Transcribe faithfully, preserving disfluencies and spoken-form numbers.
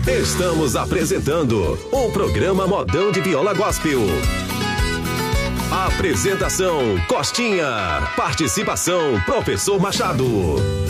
Estamos apresentando o programa Modão de Viola Gospel. Apresentação Costinha. Participação Professor Machado.